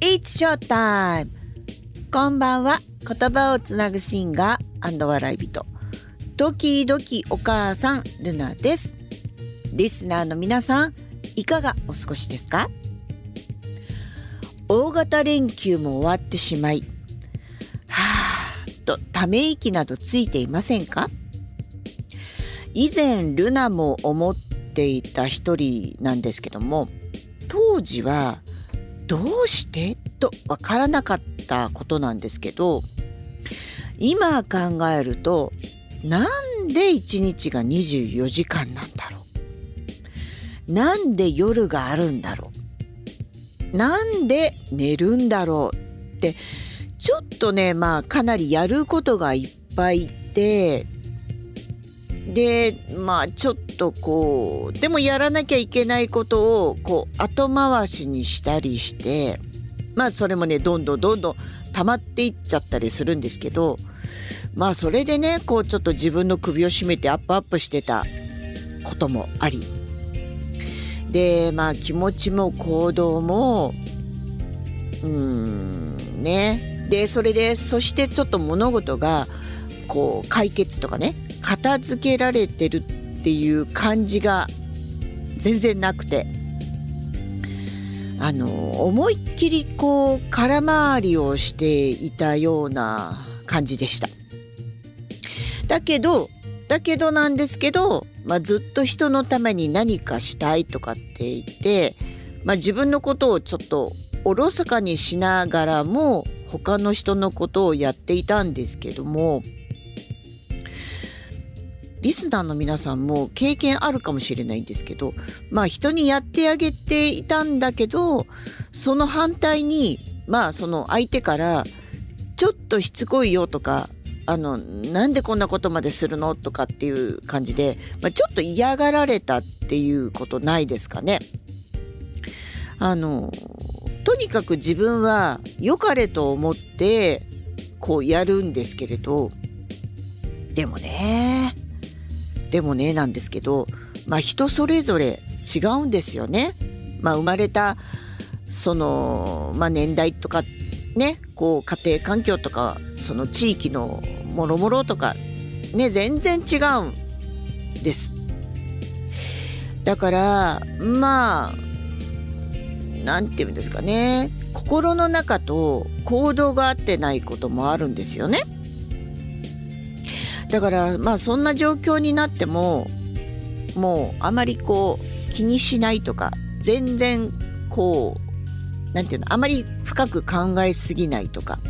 It's show time! こんばんは。言葉をつなぐシンガー&笑い人、ドキドキお母さんルナです。リスナーの皆さん、いかがお過ごしですか？大型連休も終わってしまい、とため息などついていませんか？以前ルナも思っていた一人なんですけども、当時はどうしてとわからなかったことなんですけど、今考えると、なんで一日が24時間なんだろう、なんで夜があるんだろう、なんで寝るんだろうって、ちょっとね、かなりやることがいっぱいいて、でちょっとでもやらなきゃいけないことを後回しにしたりして、それもねどんどん溜まっていっちゃったりするんですけど、それでねちょっと自分の首を絞めてアップしてたこともあり、で気持ちも行動もでそしてちょっと物事が解決とかね、片付けられてるっていう感じが全然なくて、思いっきり空回りをしていたような感じでした。だけどなんですけど、ずっと人のために何かしたいとかって言って、自分のことをちょっとおろそかにしながらも他の人のことをやっていたんですけども、リスナーの皆さんも経験あるかもしれないんですけど、人にやってあげていたんだけど、その反対にその相手からちょっとしつこいよとか、なんでこんなことまでするのとかっていう感じで、ちょっと嫌がられたっていうことないですかね。とにかく自分は良かれと思ってやるんですけれど、でもねなんですけど、人それぞれ違うんですよね。生まれたその、年代とかね、家庭環境とかその地域のもろもろとかね、全然違うんです。だからなんていうんですかね、心の中と行動が合ってないこともあるんですよね。だからそんな状況になっても、もうあまり気にしないとか、全然なんていうの、あまり深く考えすぎないとか、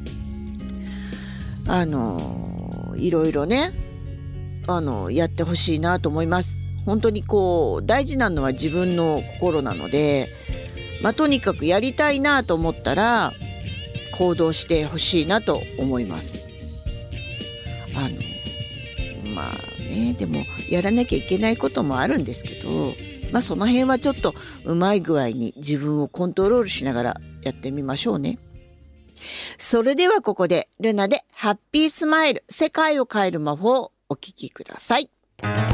いろいろねやってほしいなと思います。本当に大事なのは自分の心なので、とにかくやりたいなと思ったら行動してほしいなと思います。でもやらなきゃいけないこともあるんですけど、その辺はちょっとうまい具合に自分をコントロールしながらやってみましょうね。それではここでルナでハッピースマイル、世界を変える魔法をお聞きください。